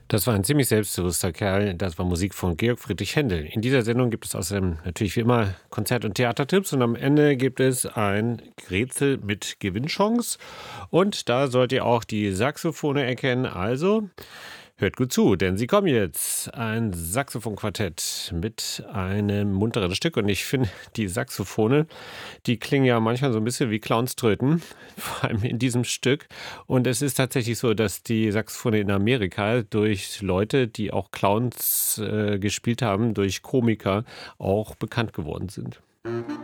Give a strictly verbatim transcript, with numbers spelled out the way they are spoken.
Das war ein ziemlich selbstbewusster Kerl. Das war Musik von Georg Friedrich Händel. In dieser Sendung gibt es außerdem natürlich wie immer Konzert- und Theatertipps und am Ende gibt es ein Rätsel mit Gewinnchance. Und da sollt ihr auch die Saxophone erkennen. Also hört gut zu, denn sie kommen jetzt. Ein Saxophonquartett mit einem munteren Stück. Und ich finde, die Saxophone, die klingen ja manchmal so ein bisschen wie Clownströten, vor allem in diesem Stück. Und es ist tatsächlich so, dass die Saxophone in Amerika durch Leute, die auch Clowns äh, gespielt haben, durch Komiker auch bekannt geworden sind.